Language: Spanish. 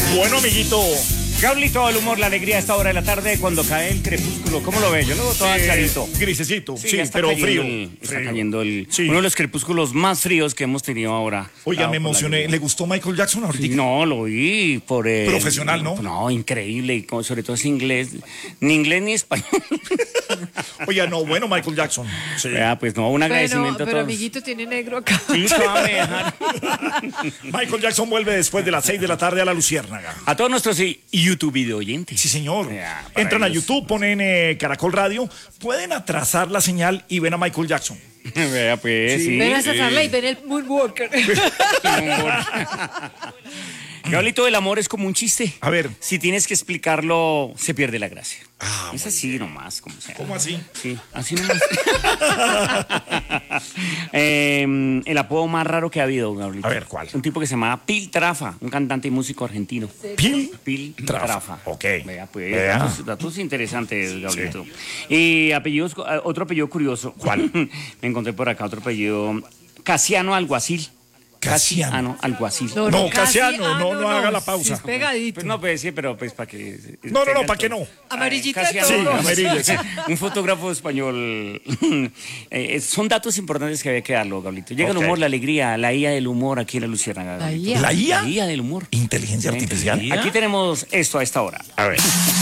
Bueno, amiguito. Gablito, el humor, la alegría a esta hora de la tarde cuando cae el crepúsculo. ¿Cómo lo ve? Yo lo veo todo clarito. Grisecito, sí, ya está pero cayendo frío. Está cayendo Sí. uno de los crepúsculos más fríos que hemos tenido ahora. Oiga, Dado me por la emocioné. lluvia. ¿Le gustó Michael Jackson ahorita? Sí, no, lo vi por... Profesional, ¿no? No, increíble. Y sobre todo es inglés. Ni inglés ni español. Oiga, no, bueno, Michael Jackson. Sí. Vea, pues no, un agradecimiento a Pero todos. amiguito tiene negro acá. Sí, todavía me dejan. Michael Jackson vuelve después de las 6 de la tarde a la Luciérnaga. A todos nuestros YouTube video oyentes. Sí, señor. Ya, para Entran a ellos. YouTube, ponen Caracol Radio, pueden atrasar la señal y ven a Michael Jackson. Vea, pues, sí. Ven a Sazarla y ven el Moonwalker. Gablito, el amor es como un chiste. A ver. Si tienes que explicarlo, se pierde la gracia. Ah, Es así nomás, como sea. ¿Cómo así? Sí, así nomás. El apodo más raro que ha habido, Gablito. A ver, ¿cuál? Un tipo que se llamaba Piltrafa, un cantante y músico argentino. Piltrafa. Ok. Vea, pues, Vea. datos interesantes, Gablito. Y apellidos, otro apellido curioso. ¿Cuál? Me encontré por acá otro apellido. Casiano Alguacil. Casiano. Alguacil. No, Casiano, no haga la pausa. Es pegadito. Pues no, pues sí, pero pues para que... No, ¿para qué no? Amarillita Casiano. Sí, todo. amarillo, sí. Un fotógrafo español. Son datos importantes que había que darlo, Gablito. Llega Ok. el humor, la alegría, la IA del humor aquí en la Luciérnaga. La Gablito. IA. ¿La IA? La IA del humor. Inteligencia artificial. Aquí tenemos esto a esta hora. A ver.